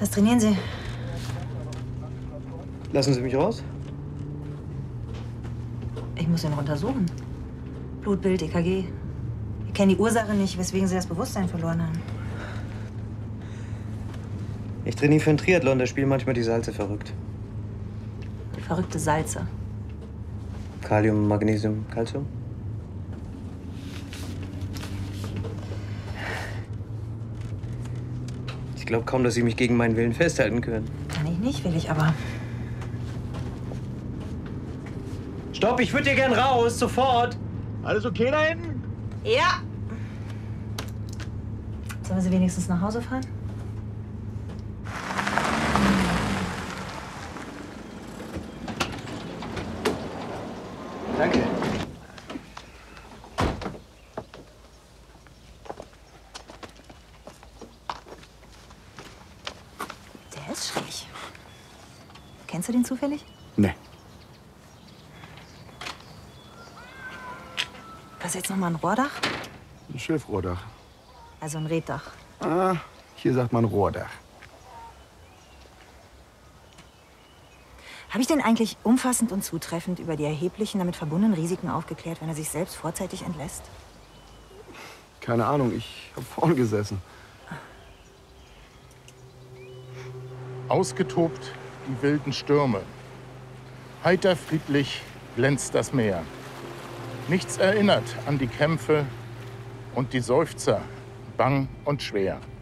Was trainieren Sie? Lassen Sie mich raus? Ich muss ihn noch untersuchen. Blutbild, EKG. Wir kennen die Ursache nicht, weswegen Sie das Bewusstsein verloren haben. Ich trainiere für einen Triathlon, da spielen manchmal die Salze verrückt. Verrückte Salze. Kalium, Magnesium, Calcium. Ich glaube kaum, dass Sie mich gegen meinen Willen festhalten können. Kann ich nicht, will ich aber. Stopp, ich würde hier gern raus, sofort! Alles okay da hinten? Ja! Sollen wir Sie wenigstens nach Hause fahren? Danke. Der ist schräg. Kennst du den zufällig? Nee. Was jetzt noch mal ein Rohrdach? Ein Schiffrohrdach. Also ein Reddach. Ah, hier sagt man Rohrdach. Habe ich denn eigentlich umfassend und zutreffend über die erheblichen damit verbundenen Risiken aufgeklärt, wenn er sich selbst vorzeitig entlässt? Keine Ahnung, ich habe vorn gesessen. Ausgetobt die wilden Stürme. Heiter friedlich glänzt das Meer. Nichts erinnert an die Kämpfe und die Seufzer, bang und schwer.